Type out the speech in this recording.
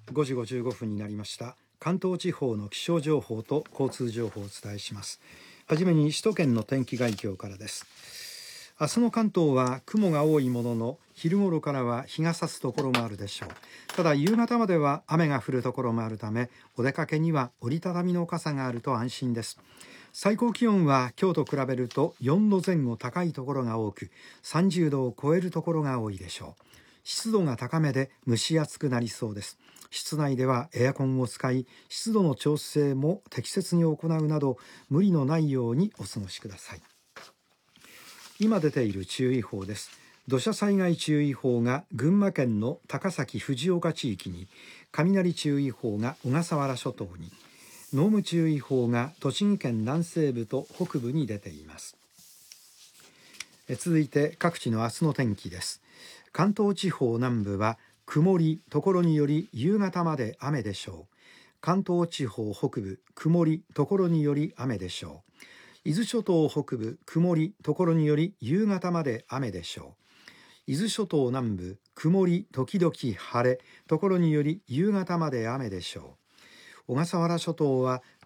5時55分になりました。関東地方の気象情報と交通情報をお伝えします。はじめに首都圏の天気概況からです。明日の関東は雲が多いものの、昼頃からは日が差すところもあるでしょう。ただ夕方までは雨が降るところもあるため、お出かけには折りたたみの傘があると安心です。最高気温は今日と比べると4度前後高いところが多く、30度を超えるところが多いでしょう。湿度が高めで蒸し暑くなりそうです。室内ではエアコンを使い、湿度の調整も適切に行うなど、無理のないようにお過ごしください。今出ている注意報です。土砂災害注意報が群馬県の高崎藤岡地域に、雷注意報が小笠原諸島に、濃霧注意報が栃木県南西部と北部に出ています。続いて各地の明日の天気です。関東地方南部は曇り、ところにより夕方まで雨でしょう。関東地方北部、曇り、ところにより雨でしょう。伊豆諸島北部、曇り、ところにより夕方まで雨でしょう。伊豆諸島南部、曇り、時々晴れ、ところにより夕方まで雨でしょう。小笠原諸島は